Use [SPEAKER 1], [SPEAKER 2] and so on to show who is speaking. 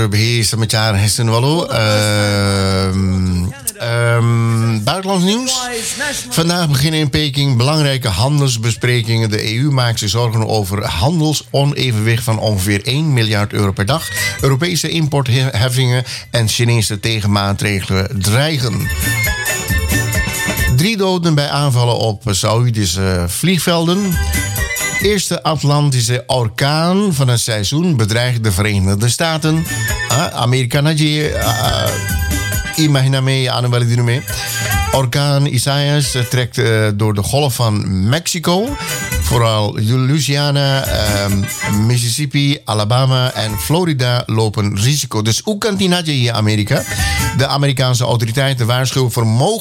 [SPEAKER 1] beheersen met jaren hessen wallo. Buitenlands nieuws. Vandaag beginnen in Peking belangrijke handelsbesprekingen. De EU maakt zich zorgen over handelsonevenwicht van ongeveer 1 miljard euro per dag. Europese importheffingen en Chinese tegenmaatregelen dreigen. 3 doden bij aanvallen op Saoedische vliegvelden. Eerste Atlantische orkaan van het seizoen bedreigt de Verenigde Staten. Amerika Imaginame Anuvalidiname. Orkaan Isaias trekt door de golf van Mexico. Vooral Louisiana, Mississippi, Alabama en Florida lopen risico. Dus hoe kan die nadje hier Amerika? De Amerikaanse autoriteiten waarschuwen voor mogelijk